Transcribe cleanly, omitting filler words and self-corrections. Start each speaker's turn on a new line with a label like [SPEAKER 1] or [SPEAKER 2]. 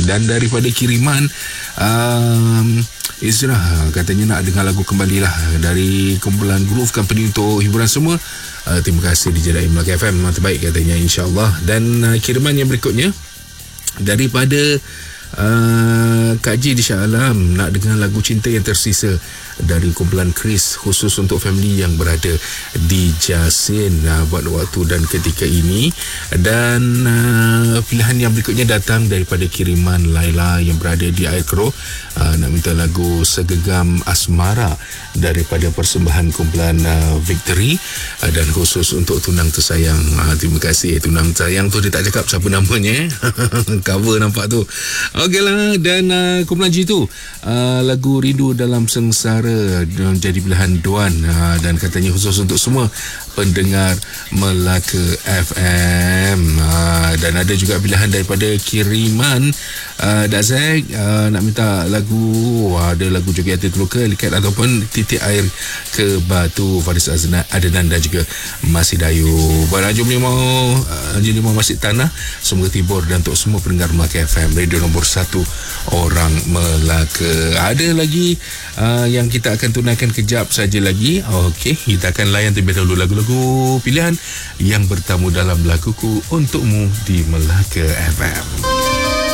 [SPEAKER 1] Dan daripada kiriman Izrah katanya nak dengar lagu kembali lah dari kumpulan Groove Company untuk hiburan semua. Terima kasih DJ Daim Melaka FM, memang terbaik katanya, insyaAllah. Dan kiriman yang berikutnya daripada Kak Ji di Shah Alam, nak dengar lagu Cinta Yang Tersisa dari kumpulan Chris, khusus untuk family yang berada di Jasin buat waktu dan ketika ini. Dan pilihan yang berikutnya datang daripada kiriman Laila yang berada di Air Keroh, nak minta lagu Segegam Asmara daripada persembahan kumpulan Victory, dan khusus untuk tunang tersayang. Terima kasih. Tunang tersayang tu dia tak cakap siapa namanya. Cover nampak tu. Okeylah. Dan kumpulan G tu lagu Rindu Dalam Sengsara jadi pilihan Duan, dan katanya khusus untuk semua pendengar Melaka FM. Dan ada juga pilihan daripada kiriman Dazek, nak minta lagu, ada lagu Joget Hati Terluka, Likat ataupun Titik Air ke Batu, Faris Adenan dan juga Masih Dayu. Buat Anjum Limau Masjid Tanah, semoga tibur. Dan untuk semua pendengar Melaka FM, radio nombor 1 orang Melaka. Ada lagi yang kita akan tunaikan kejap saja lagi. Okey, kita akan layan terlebih dahulu lagu-lagu pilihan yang bertamu dalam Laguku Untukmu di Melaka FM.